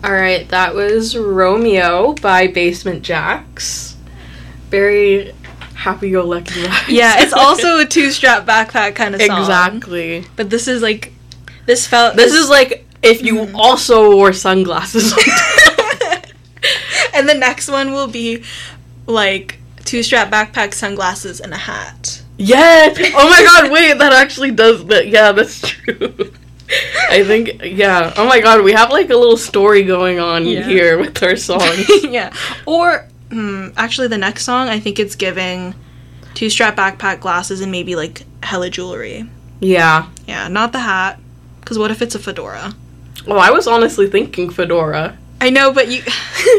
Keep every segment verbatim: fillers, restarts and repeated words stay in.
Alright, that was Romeo by Basement Jaxx. Very happy-go-lucky vibes. Yeah, it's also a two-strap backpack kind of song. Exactly. But this is like, this felt... This, this is like if you mm. also wore sunglasses. And the next one will be like two-strap backpack, sunglasses, and a hat. Yes! Oh my god, wait, that actually does that. Yeah, that's true. I think, yeah. Oh my god, we have like a little story going on yeah. here with our songs. Yeah. Or, hmm, actually the next song, I think it's giving two-strap backpack, glasses, and maybe like hella jewelry. Yeah. Yeah, not the hat. Because what if it's a fedora? Well, I was honestly thinking fedora. I know, but you...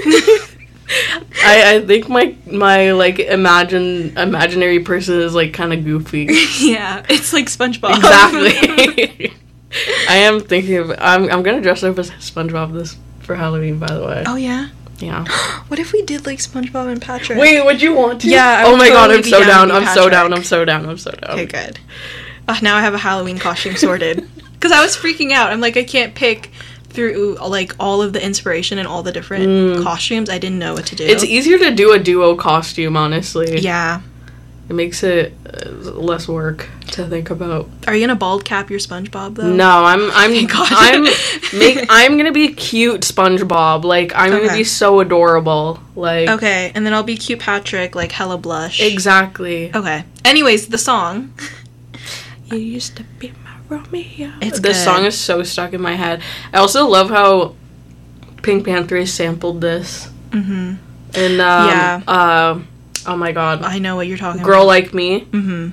I, I think my, my, like, imagine imaginary person is, like, kind of goofy. Yeah, it's like SpongeBob. Exactly. I am thinking of... I'm, I'm gonna dress up as SpongeBob this for Halloween, by the way. Oh, yeah? Yeah. What if we did, like, SpongeBob and Patrick? Wait, would you want to? Yeah, I Oh my totally god, I'm so down, down I'm so down, I'm so down, I'm so down. Okay, good. Uh, now I have a Halloween costume sorted. Because I was freaking out. I'm like, I can't pick... through like all of the inspiration and all the different mm. costumes. I didn't know what to do. It's easier to do a duo costume, honestly. Yeah. It makes it uh, less work to think about. Are you gonna bald cap your SpongeBob though? No, I'm I'm I'm make I'm gonna be cute SpongeBob. Like I'm okay. gonna be so adorable. Like okay, and then I'll be cute Patrick, like hella blush. Exactly. Okay. Anyways, the song. You used to be Romeo. It's this good. song is so stuck in my head. I also love how Pink Panther sampled this. Mm-hmm. And um, yeah. Uh, oh my god. I know what you're talking Girl about. Like Me. Mm-hmm.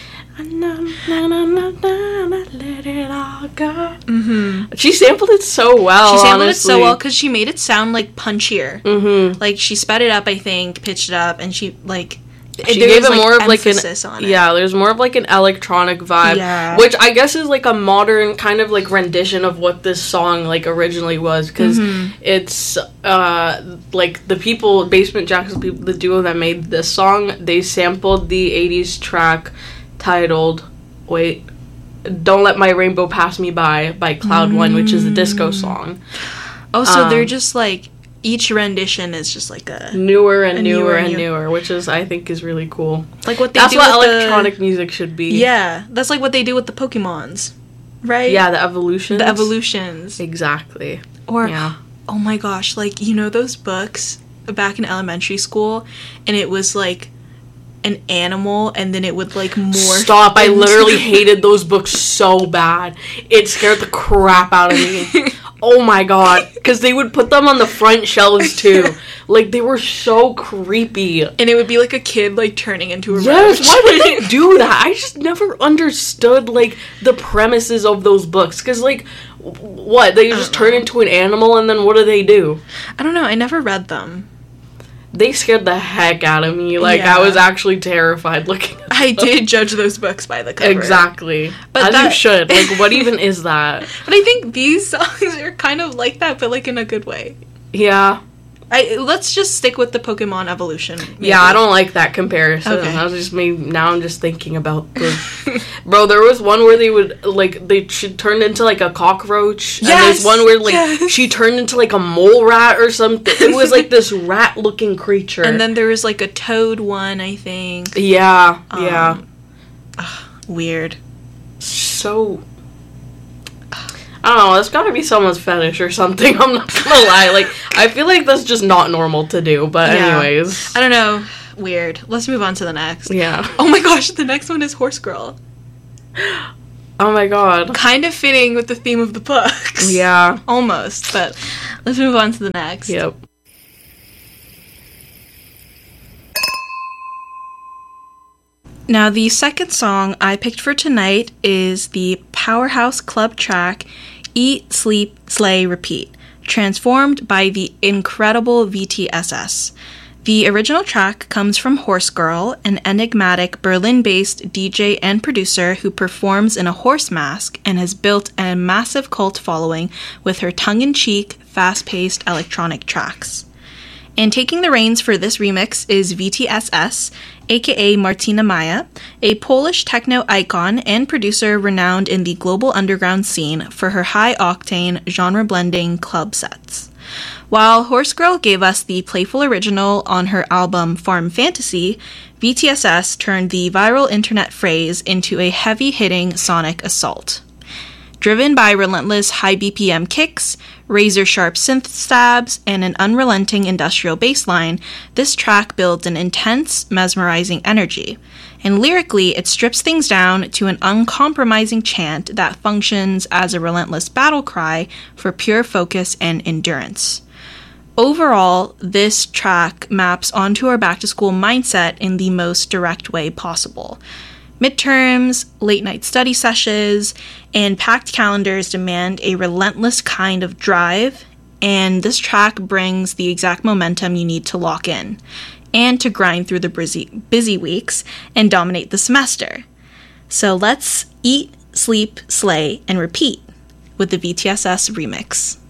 Let it all go. Mm-hmm. She sampled it so well. She sampled honestly. it so well because she made it sound like punchier. Mm-hmm. Like she sped it up, I think, pitched it up, and she like. She gave it like more of like an on it. Yeah, there's more of like an electronic vibe, yeah. which I guess is like a modern kind of like rendition of what this song like originally was, because mm-hmm. it's uh like the people Basement Jaxx, the, people, the duo that made this song, they sampled the eighties track titled wait Don't Let My Rainbow Pass Me By by Cloud mm. One, which is a disco song. Oh, so um, they're just like each rendition is just like a newer and a newer, newer and newer. newer, which is I think is really cool. Like what they that's do what with electronic the, music should be. Yeah, that's like what they do with the Pokemons, right? Yeah, the evolutions. The evolutions, exactly. Or yeah. oh my gosh, like you know those books back in elementary school, and it was like an animal, and then it would like morph. Stop! I literally hated those books so bad. It scared the crap out of me. Oh my god, because they would put them on the front shelves too. Like they were so creepy. And it would be like a kid like turning into a yes. roach. Why would they do that? I just never understood like the premises of those books. Because like, what they just turn know. into an animal, and then what do they do? I don't know. I never read them. They scared the heck out of me. Like, yeah. I was actually terrified looking at them. I did judge those books by the cover. Exactly. But As that... you should. Like, what even is that? But I think these songs are kind of like that, but, like, in a good way. Yeah. I Let's just stick with the Pokemon evolution. Maybe. Yeah, I don't like that comparison. Okay. I was just maybe now I'm just thinking about the... Bro, there was one where they would, like, they she turned into, like, a cockroach. Yes! And there's one where, like, yes! she turned into, like, a mole rat or something. It was, like, this rat-looking creature. And then there was, like, a toad one, I think. Yeah, um, yeah. Ugh, weird. So... I don't know, that's gotta be someone's fetish or something, I'm not gonna lie. Like, I feel like that's just not normal to do, but yeah. anyways. I don't know. Weird. Let's move on to the next. Yeah. Oh my gosh, the next one is Horse Girl. Oh my god. Kind of fitting with the theme of the books. Yeah. Almost, but let's move on to the next. Yep. Now, the second song I picked for tonight is the Powerhouse Club track, Eat, Sleep, Slay, Repeat, transformed by the incredible V T S S. The original track comes from Horse Girl, an enigmatic Berlin-based D J and producer who performs in a horse mask and has built a massive cult following with her tongue-in-cheek, fast-paced electronic tracks. And taking the reins for this remix is V T S S, aka Martina Maya, a Polish techno icon and producer renowned in the global underground scene for her high-octane, genre-blending club sets. While Horse Girl gave us the playful original on her album Farm Fantasy, V T S S turned the viral internet phrase into a heavy-hitting sonic assault. Driven by relentless high B P M kicks, razor-sharp synth stabs, and an unrelenting industrial bass line, this track builds an intense, mesmerizing energy. And lyrically, it strips things down to an uncompromising chant that functions as a relentless battle cry for pure focus and endurance. Overall, this track maps onto our back-to-school mindset in the most direct way possible. Midterms, late-night study sessions, and packed calendars demand a relentless kind of drive, and this track brings the exact momentum you need to lock in, and to grind through the busy, busy weeks and dominate the semester. So let's eat, sleep, slay, and repeat with the V T S S remix.